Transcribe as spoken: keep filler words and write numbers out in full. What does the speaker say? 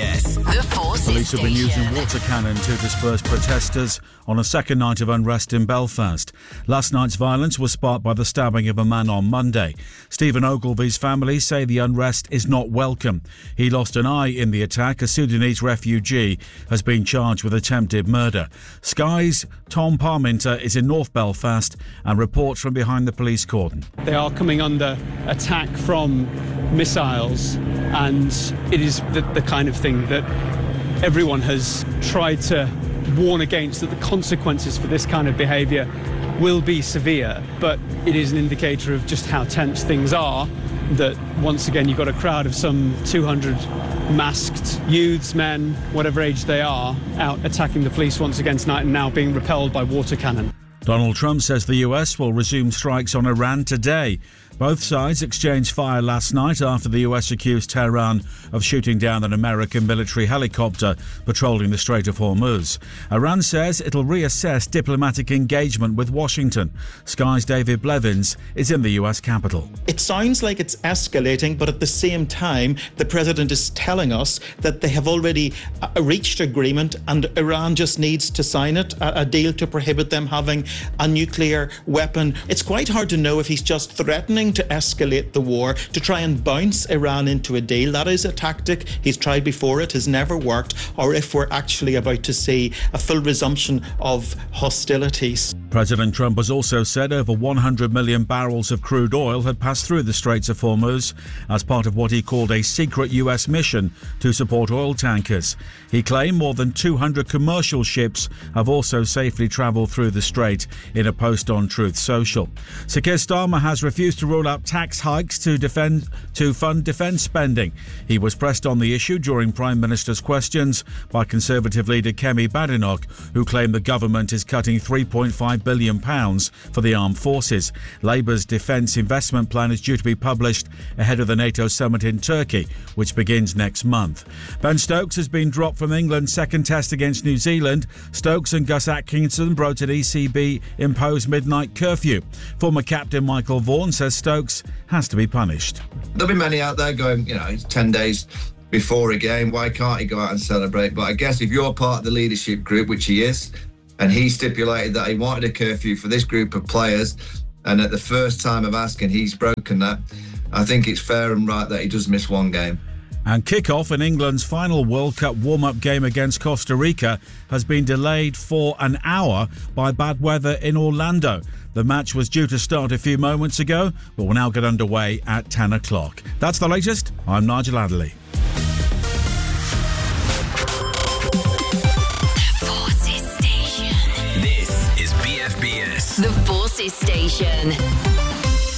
S. The Forces Police have been Station. using water cannon to disperse protesters on a second night of unrest in Belfast. Last night's violence was sparked by the stabbing of a man on Monday. Stephen Ogilvy's family say the unrest is not welcome. He lost an eye in the attack. A Sudanese refugee has been charged with attempted murder. Sky's Tom Parminter is in North Belfast and reports from behind the police cordon. They are coming under attack from missiles, and it is the, the kind of thing that everyone has tried to warn against, that the consequences for this kind of behaviour will be severe. But it is an indicator of just how tense things are, that once again you've got a crowd of some two hundred masked youths, men, whatever age they are, out attacking the police once again tonight and now being repelled by water cannon. Donald Trump says the U S will resume strikes on Iran today. Both sides exchanged fire last night after the U S accused Tehran of shooting down an American military helicopter patrolling the Strait of Hormuz. Iran says it'll reassess diplomatic engagement with Washington. Sky's David Blevins is in the U S capital. It sounds like it's escalating, but at the same time, the president is telling us that they have already uh, reached agreement and Iran just needs to sign it, a, a deal to prohibit them having a nuclear weapon. It's quite hard to know if he's just threatening to escalate the war, to try and bounce Iran into a deal. That is a tactic he's tried before, it has never worked, or if we're actually about to see a full resumption of hostilities. President Trump has also said over one hundred million barrels of crude oil had passed through the Straits of Hormuz as part of what he called a secret U S mission to support oil tankers. He claimed more than two hundred commercial ships have also safely travelled through the strait in a post on Truth Social. Sir Keir Starmer has refused to rule out tax hikes to defend to fund defence spending. He was pressed on the issue during Prime Minister's questions by Conservative leader Kemi Badenoch, who claimed the government is cutting three point five billion pounds for the armed forces. Labour's defence investment plan is due to be published ahead of the NATO summit in Turkey, which begins next month. Ben Stokes has been dropped from England's second test against New Zealand. Stokes and Gus Atkinson broke an E C B-imposed midnight curfew. Former captain Michael Vaughan says Stokes has to be punished. There'll be many out there going, you know, it's ten days before a game, why can't he go out and celebrate? But I guess if you're part of the leadership group, which he is, and he stipulated that he wanted a curfew for this group of players, and at the first time of asking, he's broken that, I think it's fair and right that he does miss one game. And kick-off in England's final World Cup warm-up game against Costa Rica has been delayed for an hour by bad weather in Orlando. The match was due to start a few moments ago, but will now get underway at ten o'clock. That's the latest. I'm Nigel Adderley. The Forces Station. This is B F B S. The Forces Station.